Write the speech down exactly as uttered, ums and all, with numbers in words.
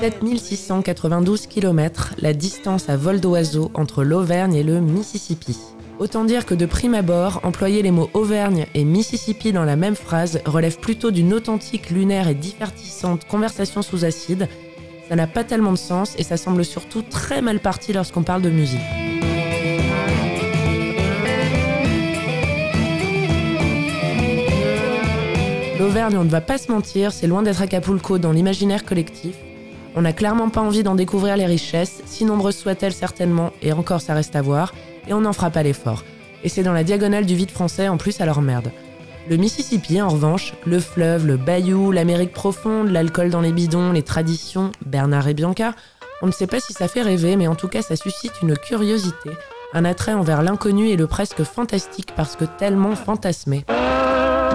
sept mille six cent quatre-vingt-douze kilomètres, la distance à vol d'oiseau entre l'Auvergne et le Mississippi. Autant dire que de prime abord, employer les mots Auvergne et Mississippi dans la même phrase relève plutôt d'une authentique, lunaire et divertissante conversation sous acide. Ça n'a pas tellement de sens et ça semble surtout très mal parti lorsqu'on parle de musique. L'Auvergne, on ne va pas se mentir, c'est loin d'être Acapulco dans l'imaginaire collectif. On n'a clairement pas envie d'en découvrir les richesses, si nombreuses soient-elles certainement, et encore ça reste à voir, et on n'en fera pas l'effort. Et c'est dans la diagonale du vide français en plus, alors merde. Le Mississippi, en revanche, le fleuve, le bayou, l'Amérique profonde, l'alcool dans les bidons, les traditions, Bernard et Bianca, on ne sait pas si ça fait rêver, mais en tout cas ça suscite une curiosité, un attrait envers l'inconnu et le presque fantastique parce que tellement fantasmé.